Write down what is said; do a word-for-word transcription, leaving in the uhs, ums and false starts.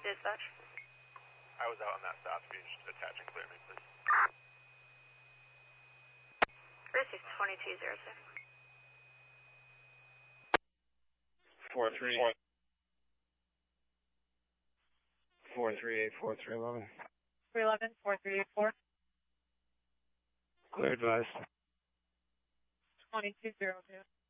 Dispatch. I was out on that stop. If you just attach and clear me, please. Receive twenty-two zero six. Four three. Four three eight four three eleven. Three eleven four three eight four. Clear advice. Twenty two zero two.